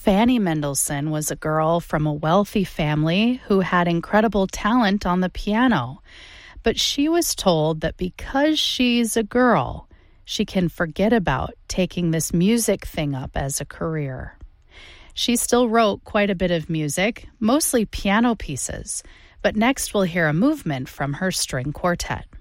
Fanny Mendelssohn was a girl from a wealthy family who had incredible talent on the piano. But she was told that because she's a girl, she can forget about taking this music thing up as a career. She still wrote quite a bit of music, mostly piano pieces, but next we'll hear a movement from her string quartet.